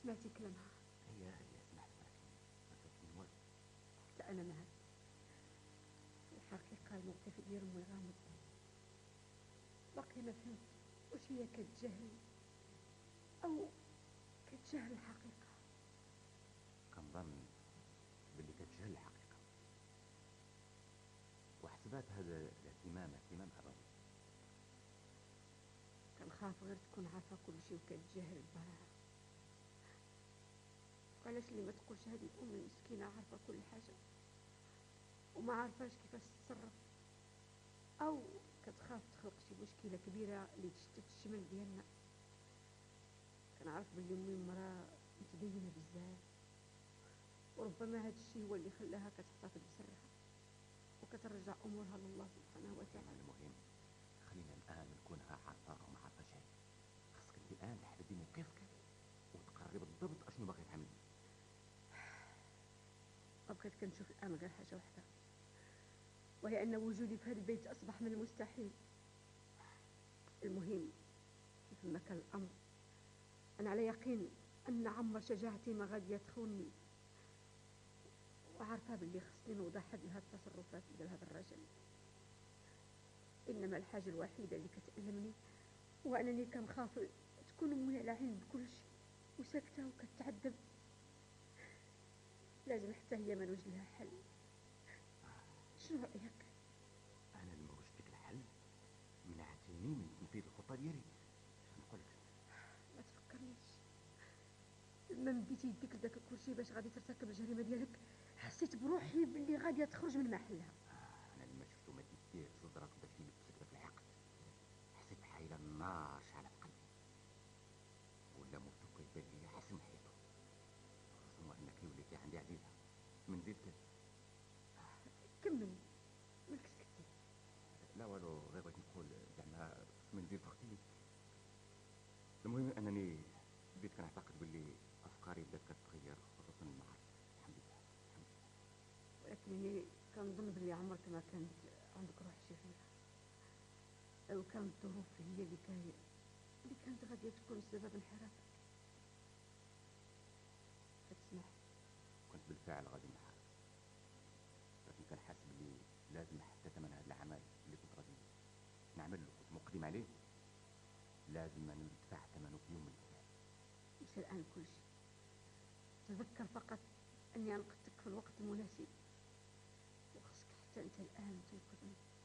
سمعتي كلامها؟ هي سمعت ولكن ما كتبين والو. لا انا معك في الحقيقه. الموقف ديالهم غامض، باقي ما فهمت واش هي كتجاهل او كتجاهل الحقيقه. كنظن باللي كتجهل الحقيقه، وحسبات هذا الاهتمام اهتمام ابوي. كنخاف غير تكون عارفه كل شيء وكتجاهل البراءه. وعلاش اللي ما تقولش هذه الام المسكينه عارفه كل حاجه وما عارفاش كيفاش تتصرف، او كتخاف تخلق شي مشكله كبيره اللي تشتت الشمل ديالنا. كنعرف بلي امي مراه متدينه بزاف، وربما هذا الشيء هو اللي خلاها كتحتفظ بسرها وكترجع امورها لله سبحانه وتعالى. المهم خلينا الان نكونها عارفه وما عارفه شيء. خاصك انت الان تحددي موقفك وتقرري بالضبط اشنو باغي تعملي. بقيت كنشوف الان غير حاجه واحده، وهي ان وجودي في هذا البيت اصبح من المستحيل. المهم كيف ما كان الامر، انا على يقين ان عمر شجاعتي ما غادي تخونني، وعارفه باللي خصني نوضح لها التصرفات ديال هذا الرجل. انما الحاجه الوحيده اللي كتألمني هو انني كنخاف تكون امي على علم بكل شيء وساكته وكتعذب. لازم حتى هي ما نوجد لها حل. شنو رايك؟ انا لما وجدت لك الحل منعتيني من تنفيذ الخطه ديالي. شنو نقول لك؟ ما تفكرنيش. لما مديتي يديك لداك الكرسي باش غادي ترتكب الجريمه ديالك حسيت بروحي باللي غاديه تخرج من محلها. انا لما شفتو ما تيديه صدرك باش يلبسك داك العقد حسيت بحال النار شعلت في قلبي، ولا موتو كيبان ليا حسن حياته، خصوصا انك وليتي عندي عزيزه من زيدك. كمل، مالك سكتي. لا والو، غير بغيت نقول زعما من زيد اختي. المهم انني بديت كنعتقد باللي افكاري بدات كتغير، خصوصا مع الحمد لله الحمد لله. ولكنني كنظن بلي عمرك ما كانت عندك روح شريره، او كانت الظروف هي اللي كانت غاديه تكون سبب انحرافك. كتسمح؟ كنت بالفعل غادي نحارب، لكن كان حاسس بلي لازم حتى ثمن هذا العمل اللي كنت غادي نعمل وكنت مقدم عليه لازم ندفع ثمنه في يوم من الايام. مش الان كل شيء. تذكر فقط اني انقذتك في الوقت المناسب، وخصك حتى انت الان تنقذني.